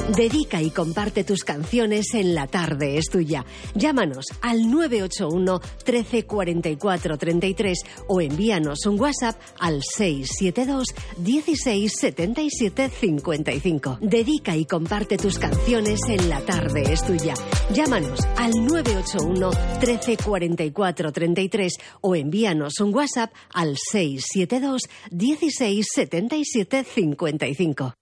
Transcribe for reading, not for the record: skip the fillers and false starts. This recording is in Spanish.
Dedica y comparte tus canciones en La Tarde es Tuya. Llámanos al 981 13 44 33 o envíanos un WhatsApp al 672 16 77 55. Dedica y comparte tus canciones en La Tarde es Tuya. Llámanos al 981 13 44 33 o envíanos un WhatsApp al 672 16 77 55.